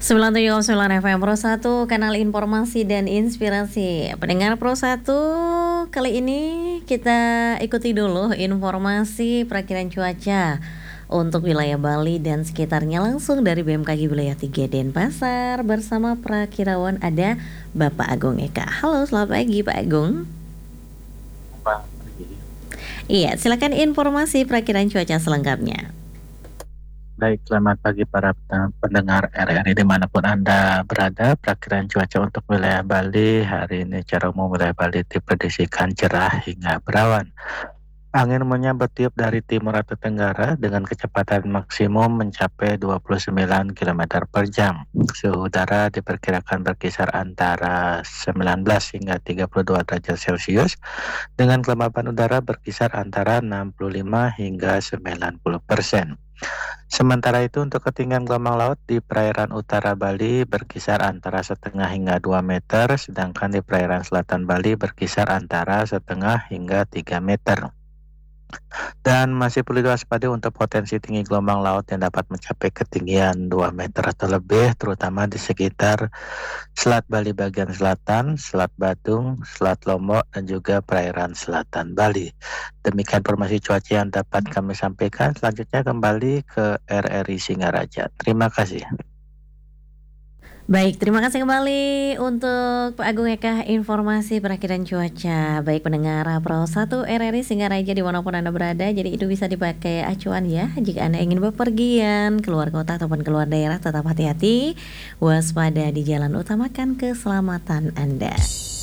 97,9 FM Pro 1, kanal informasi dan inspirasi. Pendengar Pro 1, kali ini kita ikuti dulu informasi perakiran cuaca untuk wilayah Bali dan sekitarnya langsung dari BMKG Wilayah 3 Denpasar bersama Prakirawan ada Bapak Agung Eka. Halo, selamat pagi Pak Agung. Iya, silakan informasi perakiran cuaca selengkapnya. Baik, selamat pagi para pendengar RRI dimanapun Anda berada. Perakiran cuaca untuk wilayah Bali hari ini secara umum wilayah Bali diprediksikan cerah hingga berawan. Angin umumnya bertiup dari timur atau tenggara dengan kecepatan maksimum mencapai 29 km per jam. Suhu udara diperkirakan berkisar antara 19 hingga 32 derajat Celcius dengan kelembapan udara berkisar antara 65 hingga 90%. Sementara itu untuk ketinggian gelombang laut di perairan utara Bali berkisar antara 1,5 hingga 2 meter, sedangkan di perairan selatan Bali berkisar antara 1,5 hingga 3 meter. Dan masih perlu diwaspadai untuk potensi tinggi gelombang laut yang dapat mencapai ketinggian 2 meter atau lebih, terutama di sekitar Selat Bali bagian selatan, Selat Badung, Selat Lombok, dan juga perairan selatan Bali. Demikian informasi cuaca yang dapat kami sampaikan. Selanjutnya kembali ke RRI Singaraja. Terima kasih. Baik, terima kasih kembali untuk Pak Agung Eka informasi perakiran cuaca. Baik pendengar Pro 1 RRI Singaraja dimanapun Anda berada, jadi itu bisa dipakai acuan ya. Jika Anda ingin bepergian keluar kota ataupun keluar daerah, tetap hati-hati, waspada di jalan, utamakan keselamatan Anda.